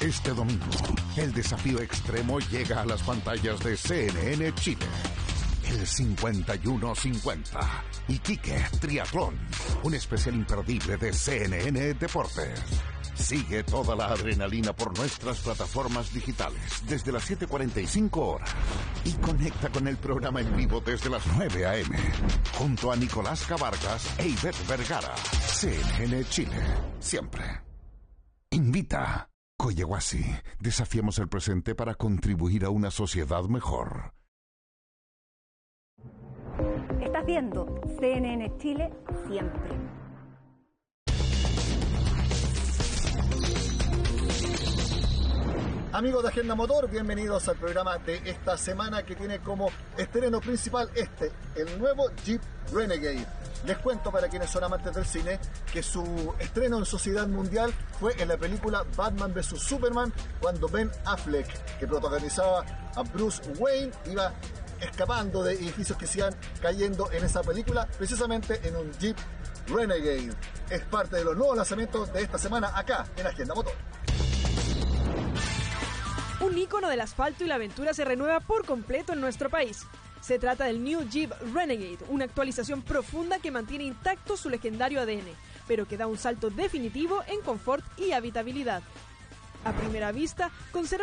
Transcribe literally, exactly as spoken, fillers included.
Este domingo, el desafío extremo llega a las pantallas de C N N Chile. El cincuenta y uno cincuenta. Iquique Triatlón. Un especial imperdible de C N N Deportes. Sigue toda la adrenalina por nuestras plataformas digitales desde las siete cuarenta y cinco horas. Y conecta con el programa en vivo desde las nueve a eme. Junto a Nicolás Cavargas e Ivette Vergara. C N N Chile. Siempre. Invita. Coyehuasi. Desafiamos el presente para contribuir a una sociedad mejor. Estás viendo C N N Chile siempre. Amigos de Agenda Motor, bienvenidos al programa de esta semana que tiene como estreno principal este, el nuevo Jeep Renegade. Les cuento para quienes son amantes del cine que su estreno en sociedad mundial fue en la película Batman versus Superman, cuando Ben Affleck, que protagonizaba a Bruce Wayne, iba escapando de edificios que se iban cayendo en esa película, precisamente en un Jeep Renegade. Es parte de los nuevos lanzamientos de esta semana acá en Agenda Motor. Un ícono del asfalto y la aventura se renueva por completo en nuestro país. Se trata del New Jeep Renegade, una actualización profunda que mantiene intacto su legendario A D N, pero que da un salto definitivo en confort y habitabilidad. A primera vista, conserva